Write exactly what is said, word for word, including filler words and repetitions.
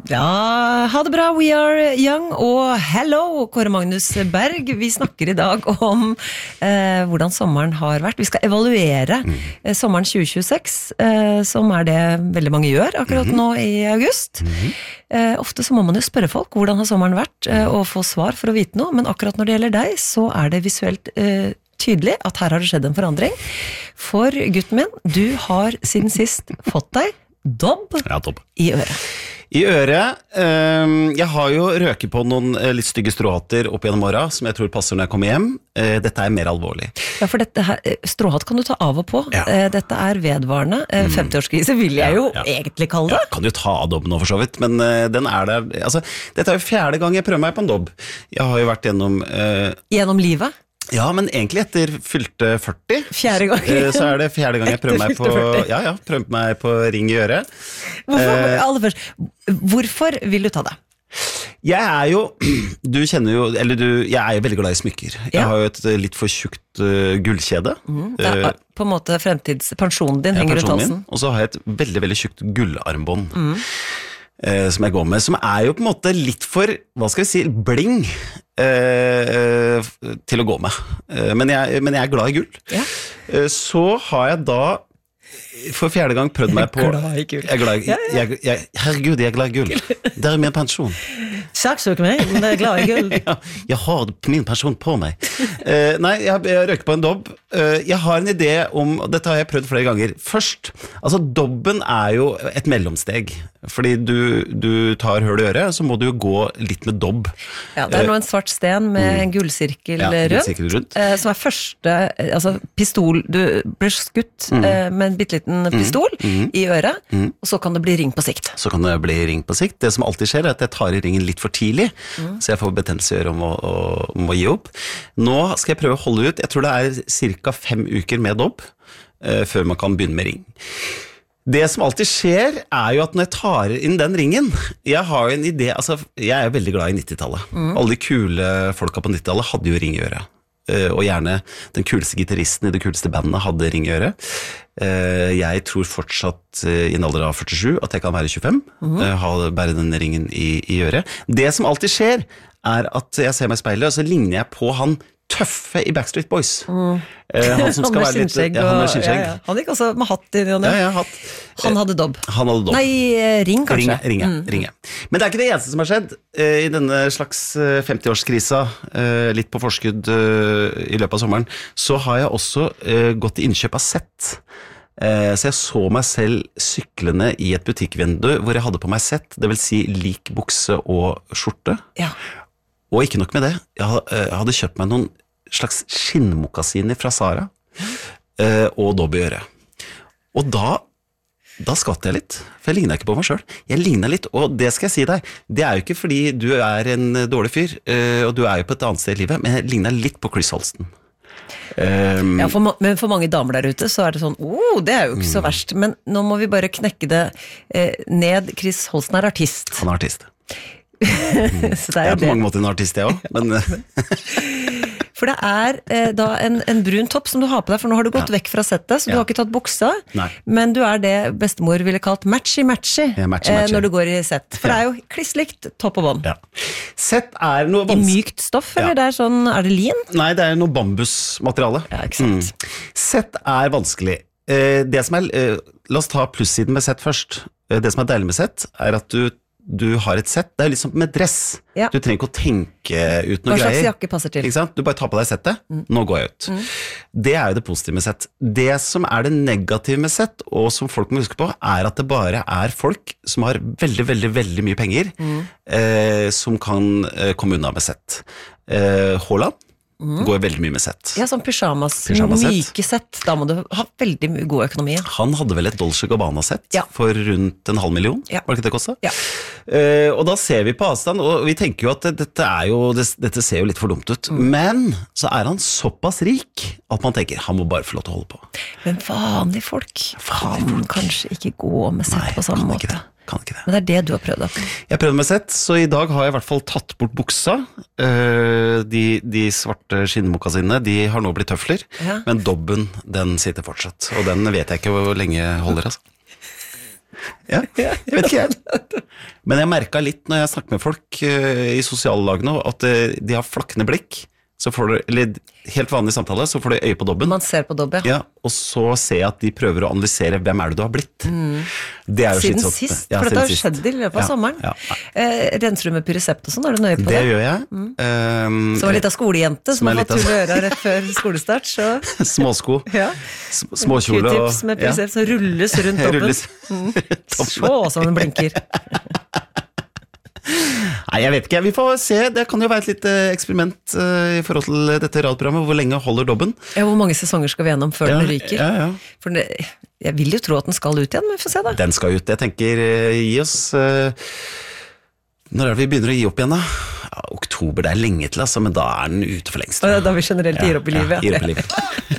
Ja, ha det bra, we are young, og hello, Kåre Magnus Berg. Vi snakker i dag om eh, hvordan sommeren har vært. Vi skal evaluere mm. eh, sommeren tjue tjueseks, eh, som er det veldig mange gjør akkurat nå i august. Mm. Eh, ofte så må man jo spørre folk hvordan har sommeren vært, eh, og få svar for å vite noe, men akkurat når det gjelder deg, så er det visuelt eh, tydelig at her har det skjedd en forandring. For gutten min, du har siden sist fått deg dobb, ja, dobb. I øret. I øret, øh, jeg har jo røket på noen litt stygge stråhatter opp gjennom åra, som jeg tror passer når jeg kommer hjem. Uh, dette er mer alvorlig. Ja, for dette her, stråhatt kan du ta av og på. Ja. Uh, dette er vedvarende. Uh, femtiårskrise vil jeg jo ja, ja. egentlig kalle det. Ja, kan jo ta av dobben nå for så vidt, men uh, den er der. Altså, dette er jo fjerde gang jeg prøver meg på en dobb. Jeg har jo vært gjennom... Uh, gjennom livet? Ja, men egentlig etter fylte førti, fjerde gang. så er det fjerde gang jeg prøver meg på, ja, ja, prøver meg på ring i øret. Hvorfor, eh, aller først, hvorfor vil du ta det? Jeg er jo, du kjenner jo, eller du, jeg er jo veldig glad i smykker. Jeg ja. har jo et litt for tjukt uh, gullkjede. Mm, det er på en måte fremtidspensjonen din, ja, henger ut halsen. Og så har jeg et veldig, veldig tjukt gullarmbånd. Mm. Uh, som jeg går med, som er jo på en måte litt for, hva skal vi si, bling uh, uh, til å gå med. Uh, men, jeg, men jeg er glad i gull. Ja. Uh, så har jeg da for fjerde gang prøvd meg på... Glad i gull. Jeg er glad i, ja, ja. Jeg, jeg, herregud, jeg er glad i gull. Det er min pensjon. Saksøk meg, men jeg er glad i gull. ja, jeg har min pensjon på meg. Uh, nei, jeg, jeg røker på en dobb. Uh, jeg har en idé om, og dette har jeg prøvd flere ganger. Først, altså dobben er jo et mellomsteg. Fordi du, du tar høl i øret, så må du jo gå litt med dobb. Ja, det er nå en svart sten med en gullsirkel ja, rundt, rundt. Uh, som er første, altså pistol, du blir skutt mm. uh, med en bitteliten pistol mm. Mm. i øret, mm. og så kan det bli ring på sikt. Så kan det bli ring på sikt. Det som alltid skjer er at jeg tar i ringen litt for tidlig, mm. så jeg får betennelse i øret om å, om å gi opp. Nå skal jeg prøve å holde ut, jeg tror det er cirka fem uker med dobb, uh, før man kan begynne med ring. Det som alltid skjer er jo at når jeg tar inn den ringen, jeg har jo en idé, altså jeg er jo veldig glad i nittitallet. Mm. Alle de kule folka på nittitallet hadde jo ring i øret. Uh, og gjerne den kuleste gitaristen i det kuleste bandet hadde ring i øret. Uh, jeg tror fortsatt uh, i en alder av førtisju at jeg kan være tjuefem, mm. uh, ha, bære denne ringen i, i øret. Det som alltid skjer er at jeg ser meg i speilet, og så ligner jeg på han tøffe i Backstreet Boys. Mm. Uh, han som skal være litt... Ja, han med skinnskjegg. Ja, ja. Han gikk også med hatt i den. Ja, ja, hatt. Han hadde dobb. Han hadde dobb. Nei, ring kanskje. Ringe, ringe, mm. ringe. Men det er ikke det eneste som har skjedd uh, i denne slags uh, femtiårskrisa, uh, litt på forskudd uh, i løpet av sommeren, så har jeg også uh, gått i innkjøp av sett. Uh, så jeg så meg selv syklende i et butikkvindu hvor jeg hadde på meg sett, det vil si lik bukse og skjorte. Ja. Og ikke nok med det, jeg, uh, jeg hadde kjøpt meg noen slags skinnmokasiner fra Zara uh, og dobb i øret. Og da, da skvatt jeg litt, for jeg lignet ikke på meg selv. Jeg lignet litt, og det skal jeg si deg, det er jo ikke fordi du er en dårlig fyr, uh, og du er jo på et annet sted i livet, men jeg lignet litt på Chris Holsten. Um, ja, for, men for mange damer der ute så er det sånn, oh, det er jo ikke så verst, men nå må vi bare knekke det eh, ned. Chris Holsten er artist. Han er artist. Mm. Så det er jeg er på det. mange måter en artist, jeg også, men... For det er eh, da en, en brun topp som du har på deg, for nå har du gått ja. vekk fra settet, så ja. du har ikke tatt buksa, Nei. men du er det bestemor ville kalt matchy-matchy ja, matchy, matchy. eh, når du går i sett. For ja. det er jo klisslikt topp og bånd. Ja. Sett er noe vanskelig. I mykt stoff, eller ja. det er sånn, er det lin? Nei, det er noe bambusmateriale. Ja, ikke sant. Mm. Sett er vanskelig. Eh, det som er, eh, la oss ta plussiden med sett først. Eh, det som er deilig med sett, er at du du har et sett, det er liksom med dress. Ja. Du trenger ikke å tenke ut noe greier. Hva slags jakke passer til? Ikke sant? Du bare tar på deg settet, mm. nå går jeg ut. Mm. Det er jo det positive med sett. Det som er det negative med sett, og som folk må huske på, er at det bare er folk som har veldig, veldig, veldig mye penger, mm. eh, som kan eh, komme unna med sett. Eh, Haaland mm. går veldig mye med sett. Ja, sånn pyjamas, pyjamas myke sett. Da må du ha veldig god økonomi. Han hadde vel et Dolce Gabbana-sett ja. for rundt en halv million, ja. var det ikke det kostet? Ja. Uh, og da ser vi på avstand, og vi tenker jo at dette, er jo, det, dette ser jo litt for dumt ut. Mm. Men så er han såpass rik at man tenker, han må bare få lov til å holde på. Men vanlige folk kan folk. kanskje ikke gå med sett Nei, på samme måte. Ikke det. Kan ikke det. Men det er det du har prøvd da? Jeg prøvde med sett, så i dag har jeg i hvert fall tatt bort buksa. Uh, de, de svarte skinnmokasinene, de har nå blitt tøfler, ja. men dobben, den sitter fortsatt. Og den vet jeg ikke hvor lenge holder, altså. Ja, jeg vet ikke jeg. Men jeg merket litt når jeg snakker med folk uh, i sosiale lag nå, at uh, de har flakkende blikk. Så får du, eller helt vanlig samtale, så får du øye på dobben. Man ser på dobb, ja. Ja, og så ser jeg at de prøver å analysere hvem er det du har blitt. Mm. Det er jo siden slitsomt. sist, ja, for siden det har sist. skjedd i løpet av Ja, sommeren. ja. Eh, renser du med Pyresept og sånn, er du nøye på Det det? gjør jeg. Mm. Um, Som en liten skolejente som, som har er fått litt av- tull i øra rett før skolestart, så Småsko, ja. sm- småkjole og... Q-tips med Pyresept som rulles rundt toppen. Rulles. Så som den blinker. Nei, jeg vet ikke, vi får se. Det kan jo være et lite eksperiment uh, i forhold til dette radioprogrammet. Hvor lenge holder dobben? Ja, hvor mange sesonger skal vi gjennom før Ja, den ryker? ja, ja. For det, jeg vil jo tro at den skal ut igjen, men vi får se da. Den skal ut. Jeg tenker, uh, gi oss... Uh, når er det vi begynner å gi opp igjen da? Ja, oktober, det er lenge til, altså, men da er den ute for lengst. Og da vi generelt gir opp i livet. Ja, gir opp i livet.